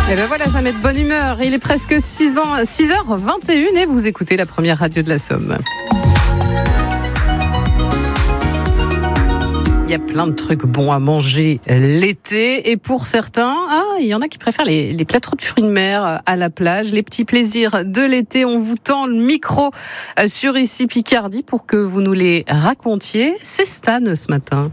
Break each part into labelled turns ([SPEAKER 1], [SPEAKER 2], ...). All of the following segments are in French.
[SPEAKER 1] Et ben voilà, ça met de bonne humeur. Il est presque 6h21 et vous écoutez la première radio de la Somme. Il y a plein de trucs bons à manger l'été et pour certains, il y en a qui préfèrent les plâtres de fruits de mer à la plage, les petits plaisirs de l'été. On vous tend le micro sur Ici Picardie pour que vous nous les racontiez. C'est Stan ce matin.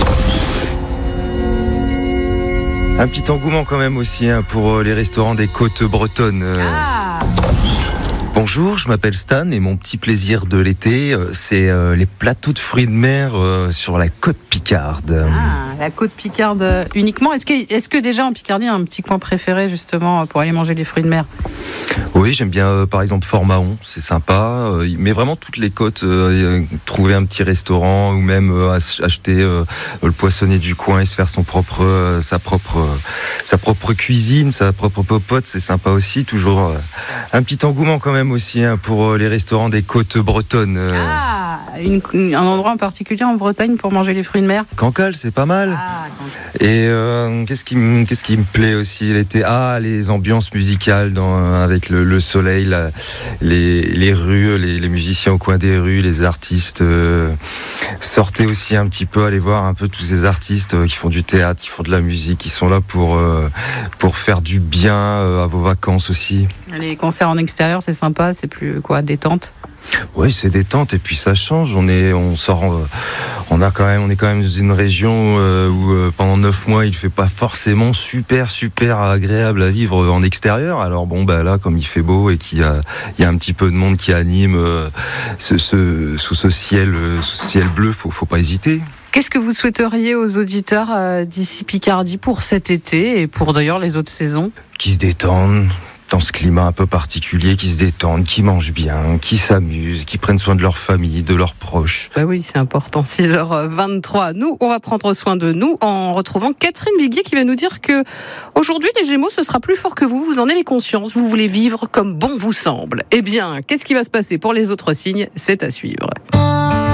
[SPEAKER 2] Un petit engouement quand même aussi pour les restaurants des côtes bretonnes. Bonjour, je m'appelle Stan et mon petit plaisir de l'été, c'est les plateaux de fruits de mer sur la côte picarde.
[SPEAKER 1] La côte picarde uniquement. Est-ce que déjà en Picardie, il y a un petit coin préféré justement pour aller manger les fruits de mer ?
[SPEAKER 2] Oui, j'aime bien par exemple Fort-Mahon, c'est sympa. Mais vraiment toutes les côtes, trouver un petit restaurant ou même acheter le poissonnier du coin et se faire sa propre cuisine, sa propre popote, c'est sympa aussi. Toujours un petit engouement quand même aussi pour les restaurants des côtes bretonnes.
[SPEAKER 1] Un endroit en particulier en Bretagne pour manger les fruits de mer ?
[SPEAKER 2] Cancale, c'est pas mal. Et qu'est-ce qui me plaît aussi l'été ? Les ambiances musicales avec le soleil, les rues, les musiciens au coin des rues, les artistes. Sortez aussi un petit peu, allez voir un peu tous ces artistes qui font du théâtre, qui font de la musique, qui sont là pour faire du bien à vos vacances aussi. Les
[SPEAKER 1] concerts en extérieur, c'est sympa, c'est plus détente.
[SPEAKER 2] Oui, c'est détente et puis ça change. On est quand même dans une région où pendant 9 mois il fait pas forcément super agréable à vivre en extérieur. Alors là, comme il fait beau et qu'il y a un petit peu de monde qui anime sous ce ciel bleu, faut pas hésiter.
[SPEAKER 1] Qu'est-ce que vous souhaiteriez aux auditeurs d'Ici Picardie pour cet été et pour d'ailleurs les autres saisons ?
[SPEAKER 2] Qui se détendent. Dans ce climat un peu particulier, qui se détendent, qui mangent bien, qui s'amusent, qui prennent soin de leur famille, de leurs proches.
[SPEAKER 1] Oui, c'est important. 6h23. Nous, on va prendre soin de nous en retrouvant Catherine Viguier qui va nous dire que aujourd'hui, les Gémeaux, ce sera plus fort que vous. Vous en avez conscience. Vous voulez vivre comme bon vous semble. Eh bien, qu'est-ce qui va se passer pour les autres signes ? C'est à suivre.